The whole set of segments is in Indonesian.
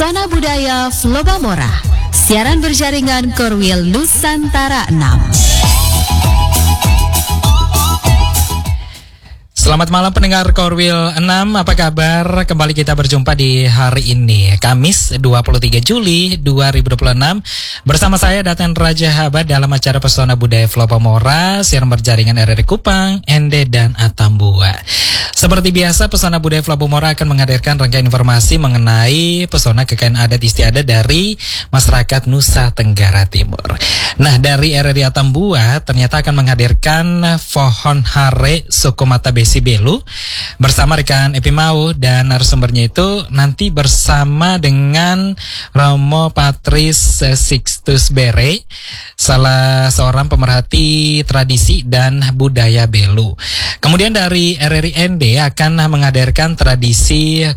Pesona Budaya Flobamora, siaran berjaringan Korwil Nusantara 6. Selamat malam pendengar Korwil 6, apa kabar? Kembali kita berjumpa di hari ini, Kamis 23 Juli 2026. Bersama saya Daten Raja Habat dalam acara Pesona Budaya Flobamora, siaran berjaringan RRI Kupang, Ende, dan Atambua. Seperti biasa, Pesona Budaya Flobamora akan menghadirkan rangkaian informasi mengenai pesona kekayaan adat istiadat dari masyarakat Nusa Tenggara Timur. Nah, dari RRI Atambua ternyata akan menghadirkan Pohon Hare Suku Mata Besi Belu bersama rekan Epi Mau, dan narasumbernya itu nanti bersama dengan Romo Patris Sixtus Bere, salah seorang pemerhati tradisi dan budaya Belu. Kemudian dari RRI ND akan menghadirkan tradisi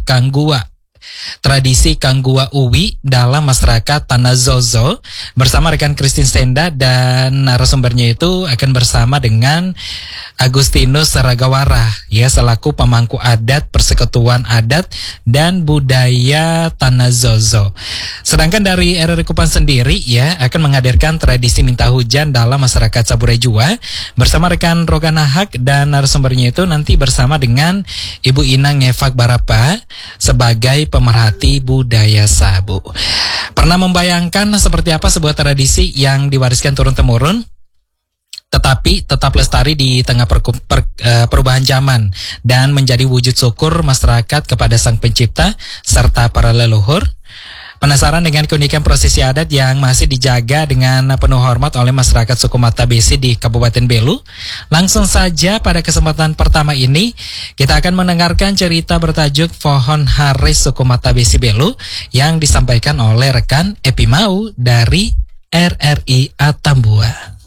Kanggua Uwi dalam masyarakat Tanah Zozo bersama rekan Christine Senda, dan narasumbernya itu akan bersama dengan Agustinus Ragawara, ya, selaku pemangku adat Persekutuan Adat dan Budaya Tanah Zozo. Sedangkan dari RRI Kupang sendiri, ya, akan menghadirkan tradisi minta hujan dalam masyarakat Saburai Jua bersama rekan Rogana Hak, dan narasumbernya itu nanti bersama dengan Ibu Inang Ngefak Barapa sebagai pemerhati budaya Sabu. Pernah membayangkan seperti apa sebuah tradisi yang diwariskan turun-temurun tetapi tetap lestari di tengah perubahan zaman dan menjadi wujud syukur masyarakat kepada Sang Pencipta serta para leluhur? Penasaran dengan keunikan prosesi adat yang masih dijaga dengan penuh hormat oleh masyarakat suku Mata Besi di Kabupaten Belu? Langsung saja pada kesempatan pertama ini kita akan mendengarkan cerita bertajuk Pohon Hare Suku Mata Besi Belu yang disampaikan oleh rekan Epi Mau dari RRI Atambua.